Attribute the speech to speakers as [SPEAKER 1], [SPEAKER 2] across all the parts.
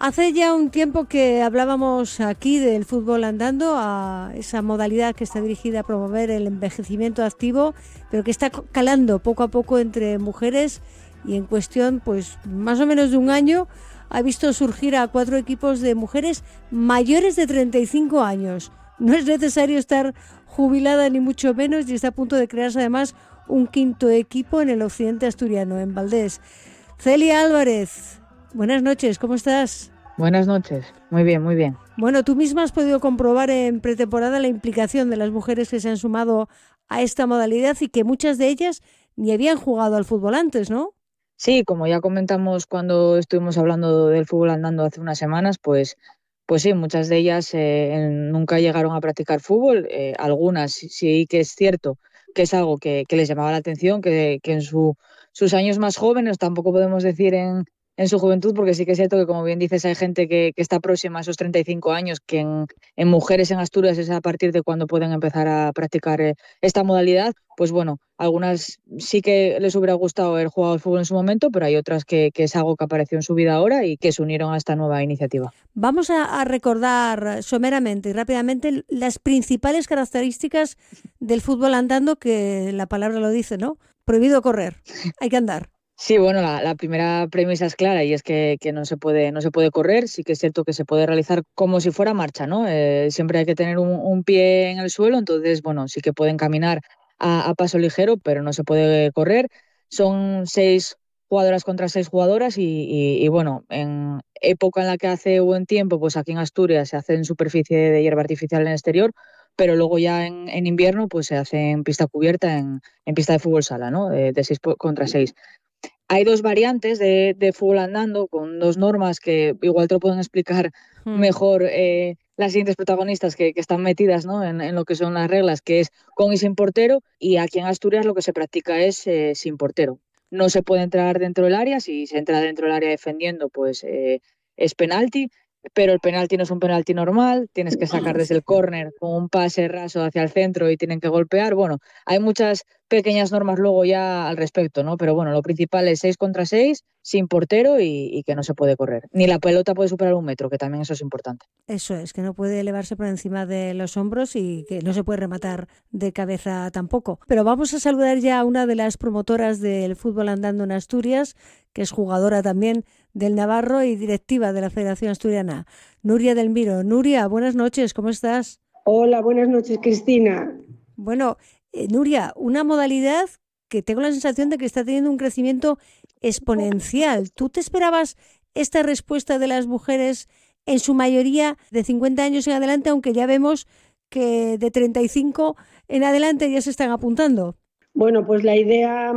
[SPEAKER 1] Hace ya un tiempo que hablábamos aquí del fútbol andando, a esa modalidad que está dirigida a promover el envejecimiento activo, pero que está calando poco a poco entre mujeres y en cuestión, pues más o menos de un año, ha visto surgir a 4 equipos de mujeres mayores de 35 años. No es necesario estar jubilada ni mucho menos y está a punto de crearse además un 5.º equipo en el occidente asturiano, en Valdés. Celia Álvarez, buenas noches, ¿cómo estás?
[SPEAKER 2] Buenas noches, muy bien, muy bien.
[SPEAKER 1] Bueno, tú misma has podido comprobar en pretemporada la implicación de las mujeres que se han sumado a esta modalidad y que muchas de ellas ni habían jugado al fútbol antes, ¿no?
[SPEAKER 2] Sí, como ya comentamos cuando estuvimos hablando del fútbol andando hace unas semanas, pues sí, muchas de ellas nunca llegaron a practicar fútbol. Algunas sí que es cierto que es algo que les llamaba la atención, que en sus años más jóvenes, tampoco podemos decir en su juventud, porque sí que es cierto que, como bien dices, hay gente que está próxima a esos 35 años, que en mujeres en Asturias es a partir de cuando pueden empezar a practicar esta modalidad. Pues bueno, algunas sí que les hubiera gustado haber jugado al fútbol en su momento, pero hay otras que es algo que apareció en su vida ahora y que se unieron a esta nueva iniciativa.
[SPEAKER 1] Vamos a recordar someramente y rápidamente las principales características del fútbol andando, que la palabra lo dice, ¿no? Prohibido correr, hay que andar.
[SPEAKER 2] Sí, bueno, la primera premisa es clara y es que no se puede correr. Sí que es cierto que se puede realizar como si fuera marcha, ¿no? Siempre hay que tener un pie en el suelo, entonces, bueno, sí que pueden caminar a paso ligero, pero no se puede correr. Son 6 jugadoras contra 6 jugadoras y bueno, en época en la que hace buen tiempo, pues aquí en Asturias se hace en superficie de hierba artificial en el exterior, pero luego ya en invierno pues se hace en pista cubierta, en pista de fútbol sala, ¿no? De 6 contra 6. Hay 2 variantes de fútbol andando con 2 normas que igual te lo pueden explicar mejor las siguientes protagonistas que están metidas, ¿no? en lo que son las reglas, que es con y sin portero, y aquí en Asturias lo que se practica es sin portero. No se puede entrar dentro del área. Si se entra dentro del área defendiendo, pues es penalti, pero el penalti no es un penalti normal, tienes que sacar desde el córner con un pase raso hacia el centro y tienen que golpear. Bueno, hay muchas pequeñas normas luego ya al respecto, ¿no? Pero bueno, lo principal es 6 contra 6, sin portero y que no se puede correr. Ni la pelota puede superar 1 metro, que también eso es importante.
[SPEAKER 1] Eso es, que no puede elevarse por encima de los hombros y que no se puede rematar de cabeza tampoco. Pero vamos a saludar ya a una de las promotoras del fútbol andando en Asturias, que es jugadora también del Navarro y directiva de la Federación Asturiana, Nuria del Miro. Nuria, buenas noches, ¿cómo estás?
[SPEAKER 3] Hola, buenas noches, Cristina.
[SPEAKER 1] Bueno, Nuria, una modalidad que tengo la sensación de que está teniendo un crecimiento exponencial. ¿Tú te esperabas esta respuesta de las mujeres, en su mayoría de 50 años en adelante, aunque ya vemos que de 35 en adelante ya se están apuntando?
[SPEAKER 3] Bueno, pues la idea,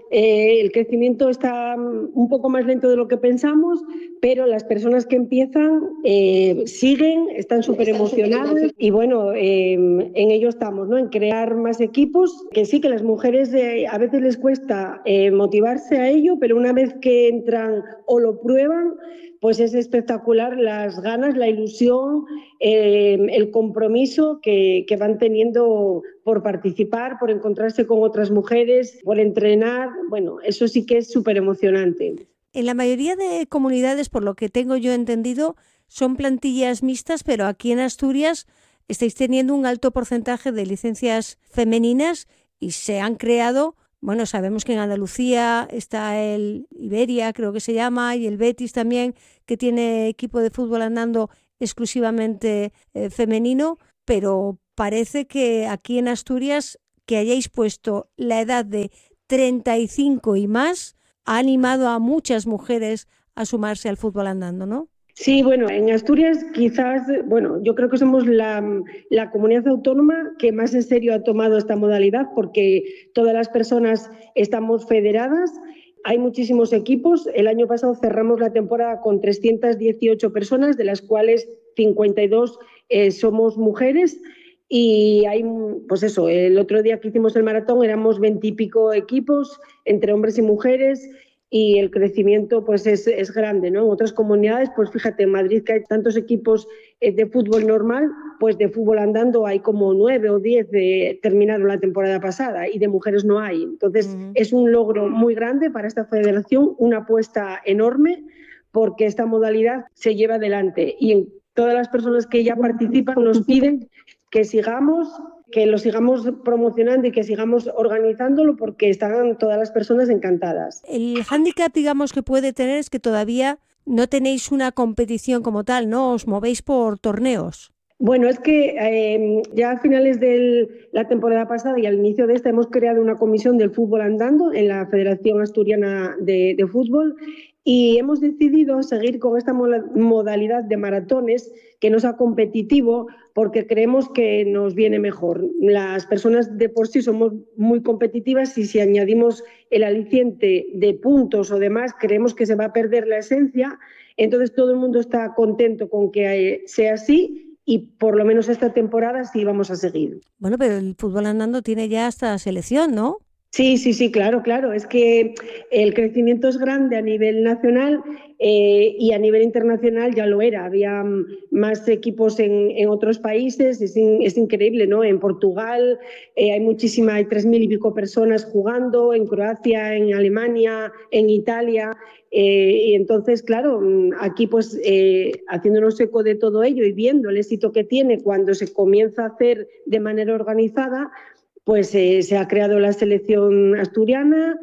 [SPEAKER 3] el crecimiento está un poco más lento de lo que pensamos, pero las personas que empiezan siguen, están súper emocionadas y bueno, en ello estamos, ¿no? En crear más equipos, que sí que las mujeres a veces les cuesta motivarse a ello, pero una vez que entran o lo prueban, pues es espectacular las ganas, la ilusión, el compromiso que van teniendo por participar, por encontrarse con otras mujeres, por entrenar. Bueno, eso sí que es súper emocionante.
[SPEAKER 1] En la mayoría de comunidades, por lo que tengo yo entendido, son plantillas mixtas, pero aquí en Asturias estáis teniendo un alto porcentaje de licencias femeninas y se han creado. Bueno, sabemos que en Andalucía está el Iberia, creo que se llama, y el Betis también, que tiene equipo de fútbol andando exclusivamente femenino, pero parece que aquí en Asturias, que hayáis puesto la edad de 35 y más, ha animado a muchas mujeres a sumarse al fútbol andando, ¿no?
[SPEAKER 3] Sí, bueno, en Asturias quizás, bueno, yo creo que somos la comunidad autónoma que más en serio ha tomado esta modalidad porque todas las personas estamos federadas, hay muchísimos equipos. El año pasado cerramos la temporada con 318 personas, de las cuales 52 somos mujeres. Y hay, pues eso, el otro día que hicimos el maratón éramos 20 y pico equipos entre hombres y mujeres y el crecimiento pues es grande, ¿no? En otras comunidades, pues fíjate, en Madrid que hay tantos equipos de fútbol normal, pues de fútbol andando hay como 9 o 10 terminaron la temporada pasada y de mujeres no hay. Entonces es un logro muy grande para esta federación, una apuesta enorme, porque esta modalidad se lleva adelante. Y todas las personas que ya participan nos piden que lo sigamos promocionando y que sigamos organizándolo, porque están todas las personas encantadas.
[SPEAKER 1] El hándicap, digamos, que puede tener es que todavía no tenéis una competición como tal, ¿no? Os movéis por torneos.
[SPEAKER 3] Bueno, es que ya a finales de la temporada pasada y al inicio de esta hemos creado una comisión del fútbol andando en la Federación Asturiana de Fútbol, y hemos decidido seguir con esta modalidad de maratones, que no sea competitivo, porque creemos que nos viene mejor. Las personas de por sí somos muy competitivas, y si añadimos el aliciente de puntos o demás, creemos que se va a perder la esencia. Entonces todo el mundo está contento con que sea así, y por lo menos esta temporada sí vamos a seguir.
[SPEAKER 1] Bueno, pero el fútbol andando tiene ya hasta selección, ¿no?
[SPEAKER 3] Sí, claro. Es que el crecimiento es grande a nivel nacional, y a nivel internacional ya lo era. Había más equipos en otros países, es increíble, ¿no? En Portugal hay 3.000 y pico personas jugando, en Croacia, en Alemania, en Italia. Y entonces, claro, aquí pues haciéndonos eco de todo ello y viendo el éxito que tiene cuando se comienza a hacer de manera organizada, pues se ha creado la selección asturiana,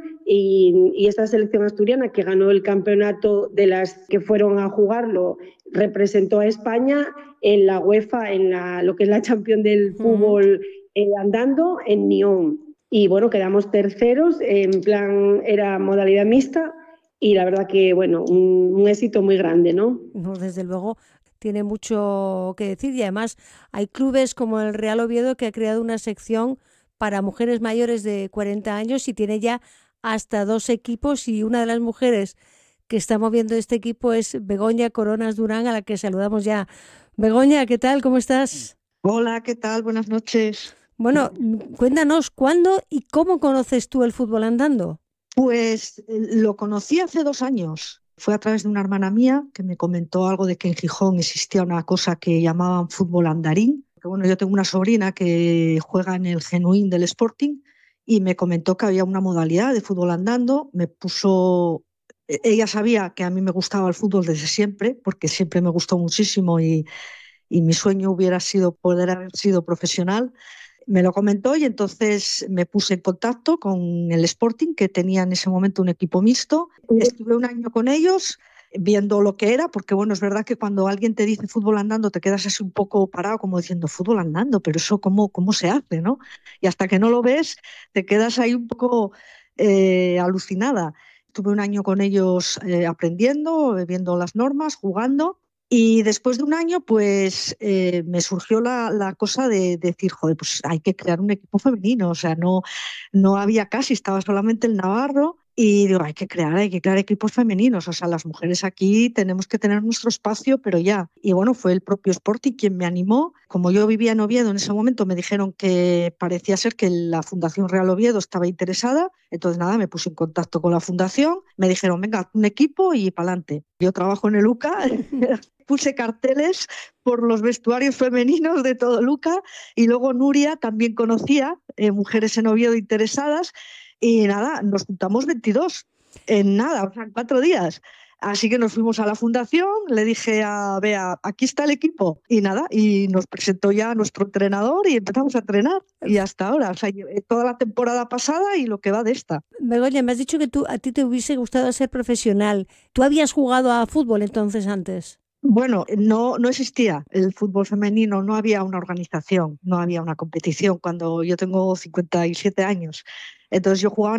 [SPEAKER 3] y esta selección asturiana, que ganó el campeonato de las que fueron a jugarlo, representó a España en la UEFA, en lo que es la Champions del fútbol andando en Nyon. Y bueno, quedamos terceros, en plan era modalidad mixta, y la verdad que, bueno, un éxito muy grande, ¿no?
[SPEAKER 1] No, desde luego tiene mucho que decir, y además hay clubes como el Real Oviedo, que ha creado una sección para mujeres mayores de 40 años y tiene ya hasta 2 equipos, y una de las mujeres que está moviendo este equipo es Begoña Coronas Durán, a la que saludamos ya. Begoña, ¿qué tal? ¿Cómo estás?
[SPEAKER 4] Hola, ¿qué tal? Buenas noches.
[SPEAKER 1] Bueno, cuéntanos, ¿cuándo y cómo conoces tú el fútbol andando?
[SPEAKER 4] Pues lo conocí hace 2 años. Fue a través de una hermana mía que me comentó algo de que en Gijón existía una cosa que llamaban fútbol andarín. Que bueno, yo tengo una sobrina que juega en el Genuín del Sporting, y me comentó que había una modalidad de fútbol andando. Ella sabía que a mí me gustaba el fútbol desde siempre, porque siempre me gustó muchísimo, y mi sueño hubiera sido poder haber sido profesional. Me lo comentó, y entonces me puse en contacto con el Sporting, que tenía en ese momento un equipo mixto. Estuve 1 año con ellos viendo lo que era, porque bueno, es verdad que cuando alguien te dice fútbol andando te quedas así un poco parado, como diciendo fútbol andando, pero eso cómo se hace, ¿no? Y hasta que no lo ves te quedas ahí un poco alucinada. Estuve 1 año con ellos aprendiendo, viendo las normas, jugando. Y después de 1 año, pues me surgió la cosa de decir, joder, pues hay que crear un equipo femenino. O sea, no había casi, estaba solamente el Navarro. Y digo, hay que crear equipos femeninos. O sea, las mujeres aquí tenemos que tener nuestro espacio, pero ya. Y bueno, fue el propio Sporting quien me animó. Como yo vivía en Oviedo en ese momento, me dijeron que parecía ser que la Fundación Real Oviedo estaba interesada. Entonces, nada, me puse en contacto con la fundación. Me dijeron, venga, un equipo y para adelante. Yo trabajo en el UCA. Puse carteles por los vestuarios femeninos de todo Luca, y luego Nuria también conocía mujeres en Oviedo interesadas, y nada, nos juntamos 22 en nada, o sea, en 4 días. Así que nos fuimos a la fundación, le dije a Bea, aquí está el equipo, y nada, y nos presentó ya nuestro entrenador y empezamos a entrenar, y hasta ahora, o sea, toda la temporada pasada y lo que va de esta.
[SPEAKER 1] Begoña, me has dicho que a ti te hubiese gustado ser profesional. ¿Tú habías jugado a fútbol entonces antes?
[SPEAKER 4] Bueno, no existía el fútbol femenino, no había una organización, no había una competición cuando yo tengo 57 años. Entonces yo jugaba